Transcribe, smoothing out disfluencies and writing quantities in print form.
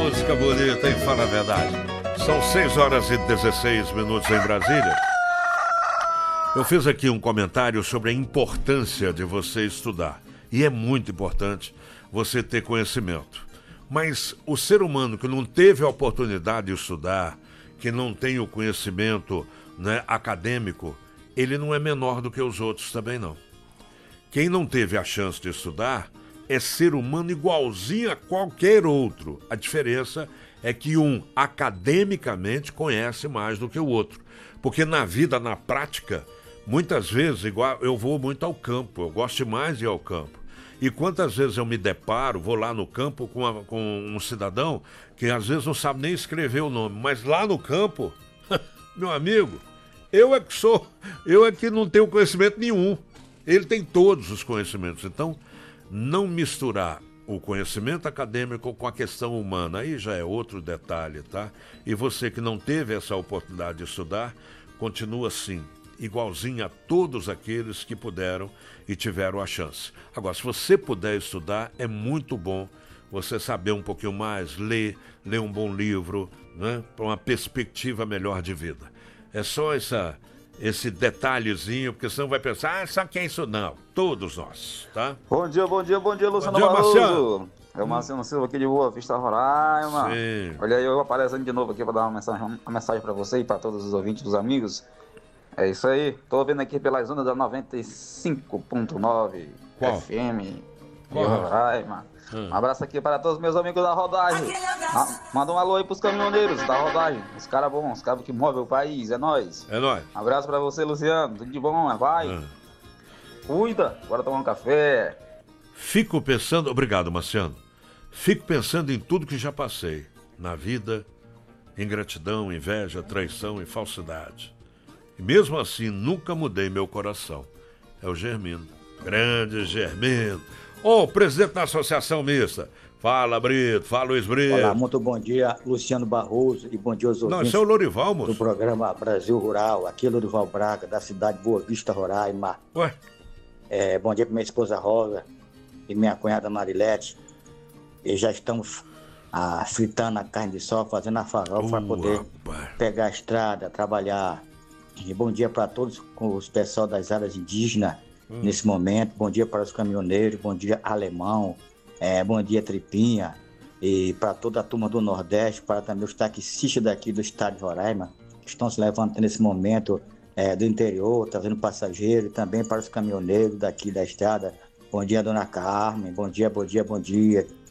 música bonita, hein? Fala a verdade. São 6 horas e 16 minutos em Brasília. Eu fiz aqui um comentário sobre a importância de você estudar. E é muito importante você ter conhecimento. Mas o ser humano que não teve a oportunidade de estudar, que não tem o conhecimento, né, acadêmico, ele não é menor do que os outros também não. Quem não teve a chance de estudar é ser humano igualzinho a qualquer outro. A diferença é que um academicamente conhece mais do que o outro. Porque na vida, na prática, muitas vezes, igual eu vou muito ao campo, eu gosto demais de ir ao campo. E quantas vezes eu me deparo, vou lá no campo com um cidadão que às vezes não sabe nem escrever o nome, mas lá no campo, meu amigo, eu é que não tenho conhecimento nenhum. Ele tem todos os conhecimentos. Então, não misturar o conhecimento acadêmico com a questão humana, aí já é outro detalhe, tá? E você que não teve essa oportunidade de estudar, continua assim, igualzinho a todos aqueles que puderam e tiveram a chance. Agora, se você puder estudar, é muito bom você saber um pouquinho mais, ler um bom livro, né? Para uma perspectiva melhor de vida. É só esse detalhezinho, porque senão vai pensar, só que é isso não. Todos nós, tá? Bom dia, Luciano Marciano. É o Marciano Silva aqui de Boa Vista, Roraima. Sim. Olha aí, eu aparecendo de novo aqui para dar uma mensagem para você e para todos os ouvintes, dos amigos. É isso aí, tô vendo aqui pelas ondas da 95.9 FM de Roraima. Um abraço aqui para todos os meus amigos da rodagem. Manda um alô aí pros caminhoneiros da rodagem. Os caras bons, os caras que movem o país, é nóis. É nóis. Um abraço para você, Luciano. Tudo de bom, vai. Cuida, bora tomar um café. Fico pensando, obrigado, Marciano. Fico pensando em tudo que já passei na vida, ingratidão, inveja, traição e falsidade. E mesmo assim, nunca mudei meu coração. É o Germino. Grande Germino. Presidente da Associação Mista. Fala, Brito. Fala, Luiz Brito. Olá, muito bom dia, Luciano Barroso, e bom dia aos ouvintes. Não, esse é o Lorival, moço. Do programa Brasil Rural. Aqui é Lorival Braga, da cidade de Boa Vista, Roraima. Ué? Bom dia para minha esposa Rosa e minha cunhada Marilete. E já estamos fritando a carne de sol, fazendo a farofa para poder pegar a estrada, trabalhar. E bom dia para todos os pessoal das áreas indígenas nesse momento. Bom dia para os caminhoneiros, bom dia Alemão, bom dia Tripinha. E para toda a turma do Nordeste, para também os taxistas daqui do estado de Roraima, que estão se levantando nesse momento do interior, trazendo passageiro, e também para os caminhoneiros daqui da estrada. Bom dia, dona Carmen, bom dia, bom dia, bom dia.